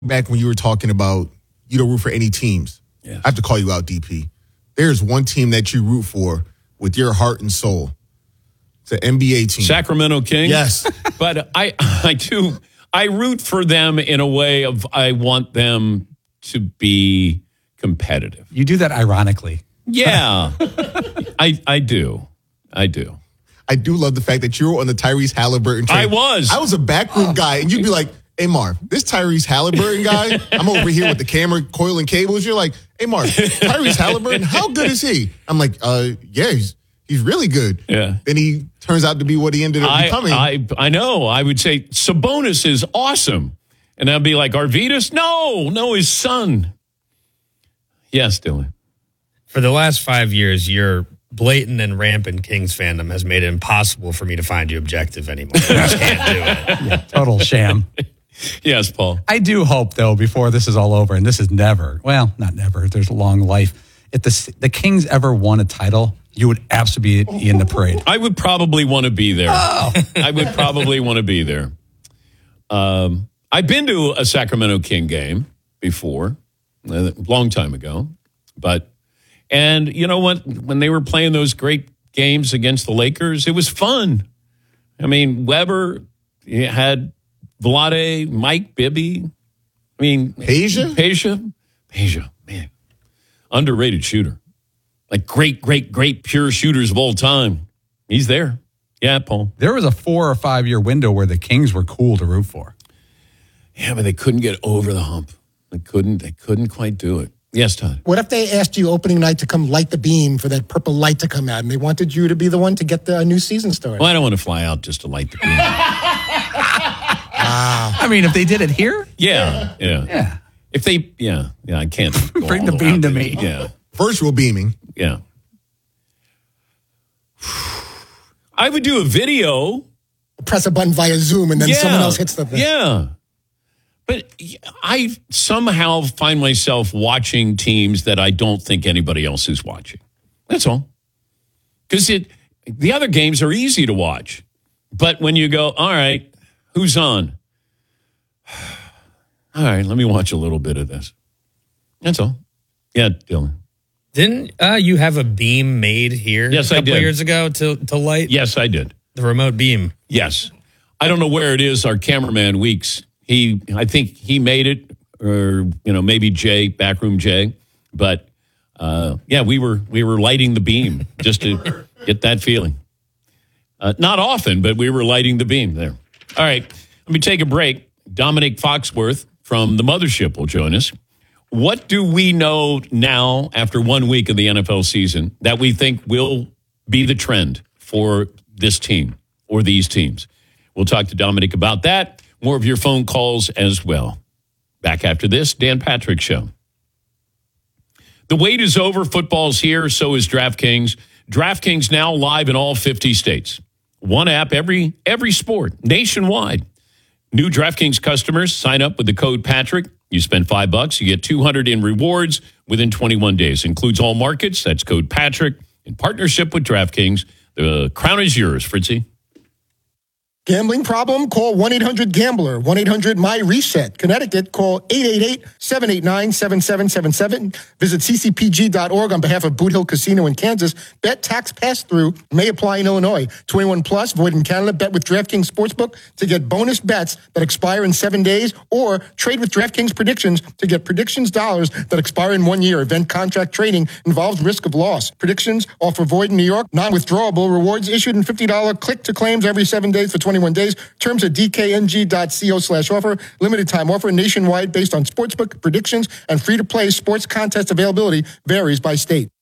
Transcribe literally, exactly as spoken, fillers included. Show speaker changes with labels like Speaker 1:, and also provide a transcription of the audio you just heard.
Speaker 1: back when you were talking about you don't root for any teams.
Speaker 2: Yes.
Speaker 1: I have to call you out, D P. There's one team that you root for with your heart and soul. It's an N B A team.
Speaker 2: Sacramento Kings?
Speaker 1: Yes.
Speaker 2: But I, I do, I root for them in a way of I want them to be competitive.
Speaker 3: You do that ironically.
Speaker 2: Yeah. I I do. I do.
Speaker 1: I do love the fact that you were on the Tyrese Halliburton train.
Speaker 2: I was.
Speaker 1: I was a backroom guy, and you'd be like, hey, Marv, this Tyrese Halliburton guy, I'm over here with the camera coiling cables. You're like, hey, Marv, Tyrese Halliburton, how good is he? I'm like, uh, yeah, he's, he's really good.
Speaker 2: Yeah.
Speaker 1: Then he turns out to be what he ended up
Speaker 2: I,
Speaker 1: becoming.
Speaker 2: I I know. I would say Sabonis is awesome. And I'd be like, Arvydas? No, no, his son. Yes, Dylan.
Speaker 4: For the last five years, your blatant and rampant Kings fandom has made it impossible for me to find you objective anymore. I just can't do it.
Speaker 3: Yeah, total sham.
Speaker 2: Yes, Paul.
Speaker 3: I do hope, though, before this is all over, and this is never, well, not never, there's a long life. If the, the Kings ever won a title, you would absolutely be in the parade.
Speaker 2: I would probably want to be there.
Speaker 3: Oh.
Speaker 2: I would probably want to be there. Um, I've been to a Sacramento King game before, a long time ago. But, and you know what? When they were playing those great games against the Lakers, it was fun. I mean, Weber had Vlade, Mike Bibby. I mean,
Speaker 1: Peja?
Speaker 2: Peja? Peja, man. Underrated shooter. Like great, great, great pure shooters of all time. He's there. Yeah, Paul.
Speaker 3: There was a four or five year window where the Kings were cool to root for.
Speaker 2: Yeah, but they couldn't get over the hump. They couldn't, they couldn't quite do it. Yes, Todd.
Speaker 5: What if they asked you opening night to come light the beam for that purple light to come out, and they wanted you to be the one to get the new season started?
Speaker 2: Well, I don't want to fly out just to light the beam.
Speaker 3: Wow. I mean, if they did it here?
Speaker 2: Yeah, yeah.
Speaker 3: Yeah.
Speaker 2: If they, yeah, yeah, I can't. go
Speaker 3: Bring
Speaker 2: all
Speaker 3: the
Speaker 2: way
Speaker 3: beam
Speaker 2: out
Speaker 3: to
Speaker 2: there.
Speaker 3: me.
Speaker 2: Yeah,
Speaker 1: Virtual beaming.
Speaker 2: yeah. I would do a video.
Speaker 5: Press a button via Zoom, and then
Speaker 2: yeah,
Speaker 5: someone else hits the thing.
Speaker 2: Yeah. But I somehow find myself watching teams that I don't think anybody else is watching. That's all. Because it, the other games are easy to watch. But when you go, all right, who's on? All right, let me watch a little bit of this. That's all. Yeah, Dylan.
Speaker 4: Didn't uh, you have a beam made here
Speaker 2: Yes,
Speaker 4: a
Speaker 2: I
Speaker 4: couple
Speaker 2: did.
Speaker 4: years ago to, to light?
Speaker 2: Yes, I did.
Speaker 4: The remote beam.
Speaker 2: Yes. I don't know where it is. Our cameraman, Weeks, he, I think he made it, or, you know, maybe Jay, Backroom Jay. But, uh, yeah, we were we were lighting the beam just to get that feeling. Uh, not often, but we were lighting the beam there. All right, let me take a break. Dominic Foxworth from the Mothership will join us. What do we know now after one week of the N F L season that we think will be the trend for this team or these teams? We'll talk to Dominic about that. More of your phone calls as well. Back after this, Dan Patrick Show. The wait is over. Football's here. So is DraftKings. DraftKings now live in all fifty states. One app, every every sport, nationwide. New DraftKings customers sign up with the code Patrick. You spend five bucks, you get two hundred in rewards within twenty-one days. Includes all markets. That's code Patrick in partnership with DraftKings. The crown is yours, Fritzy.
Speaker 5: Gambling problem? Call one eight hundred gambler, one eight hundred my reset. Connecticut, call eight eight eight, seven eight nine, seven seven seven seven. Visit c c p g dot org on behalf of Boot Hill Casino in Kansas. Bet tax pass-through may apply in Illinois. twenty-one plus, void in Canada. Bet with DraftKings Sportsbook to get bonus bets that expire in seven days, or trade with DraftKings Predictions to get predictions dollars that expire in one year. Event contract trading involves risk of loss. Predictions offer void in New York. Non-withdrawable rewards issued in fifty dollars click-to-claims every seven days for twenty-one days. Terms at d k n g dot co slash offer. Limited time offer nationwide based on sportsbook predictions, and free-to-play sports contest availability varies by state.